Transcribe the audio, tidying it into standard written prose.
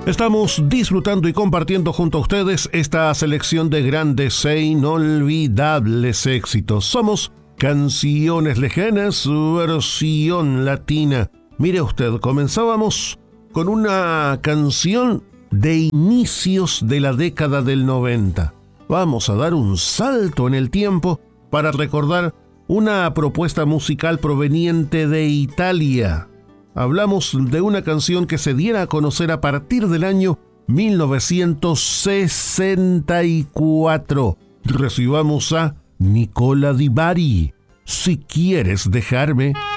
Estamos disfrutando y compartiendo junto a ustedes esta selección de grandes e inolvidables éxitos. Somos Canciones Lejanas, versión latina. Mire usted, comenzábamos con una canción de inicios de la década del 90. Vamos a dar un salto en el tiempo para recordar una propuesta musical proveniente de Italia. Hablamos de una canción que se diera a conocer a partir del año 1964. Recibamos a Nicola Di Bari, Si quieres dejarme.